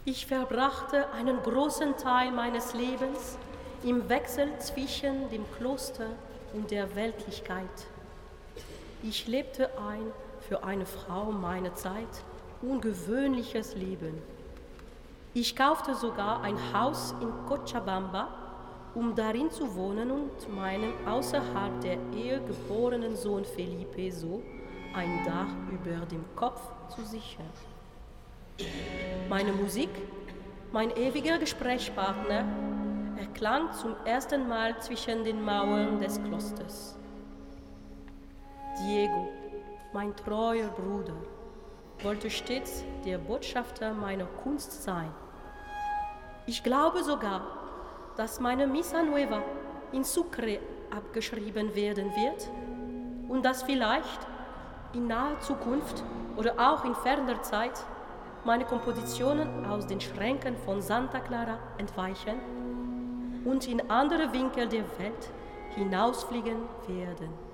Ich verbrachte einen großen Teil meines Lebens im Wechsel zwischen dem Kloster und der Weltlichkeit. Ich lebte ein für eine Frau meiner Zeit ungewöhnliches Leben. Ich kaufte sogar ein Haus in Cochabamba, um darin zu wohnen und meinem außerhalb der Ehe geborenen Sohn Felipe so ein Dach über dem Kopf zu sichern. Meine Musik, mein ewiger Gesprächspartner, erklang zum ersten Mal zwischen den Mauern des Klosters. Diego, mein treuer Bruder, wollte stets der Botschafter meiner Kunst sein. Ich glaube sogar, dass meine Missa Nueva in Sucre abgeschrieben werden wird und dass vielleicht in naher Zukunft oder auch in ferner Zeit meine Kompositionen aus den Schränken von Santa Clara entweichen und in andere Winkel der Welt hinausfliegen werden.